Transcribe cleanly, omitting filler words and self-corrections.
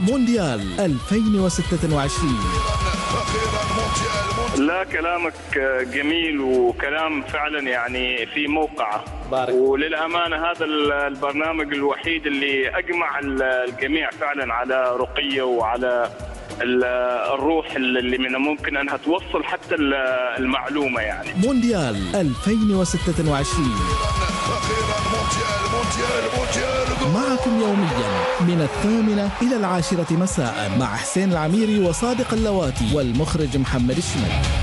مونديال 2026. لا، كلامك جميل وكلام فعلا يعني في موقعه. وللأمانة هذا البرنامج الوحيد اللي أجمع الجميع فعلا على رقية وعلى الروح اللي من ممكن أنها توصل حتى المعلومة. يعني مونديال 2026 معكم يوميا من 8 إلى 10 مساء مع حسين العميري وصادق اللواتي والمخرج محمد الشمال.